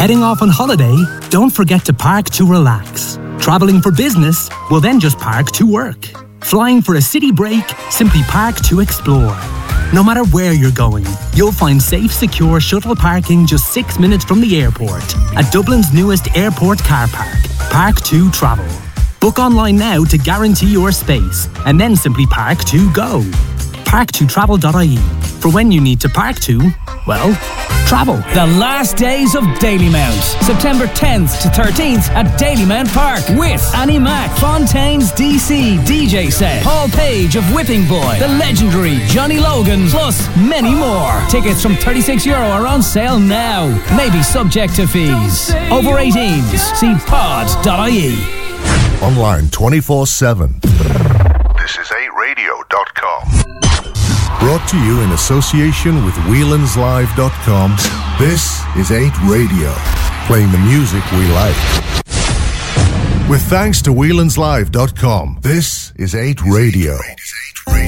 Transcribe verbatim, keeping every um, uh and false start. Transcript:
Heading off on holiday? Don't forget to park to relax. Traveling for business? Well, then just park to work. Flying for a city break? Simply park to explore. No matter where you're going, you'll find safe, secure shuttle parking just six minutes from the airport at Dublin's newest airport car park, Park two Travel. Book online now to guarantee your space and then simply park to go. park to travel dot I E. For when you need to park to, well, travel. The last days of Dalymount. September tenth to thirteenth at Dalymount Park with Annie Mac, Fontaine's D C D J set, Paul Page of Whipping Boy, the legendary Johnny Logan, plus many more. Tickets from thirty-six euro are on sale now. Maybe subject to fees. Over eighteens. See pod dot I E. Online twenty-four seven. This is eight radio dot com. Brought to you in association with Whelan's Live dot com. This is eight Radio, playing the music we like. With thanks to Whelan's Live dot com, this is eight Radio.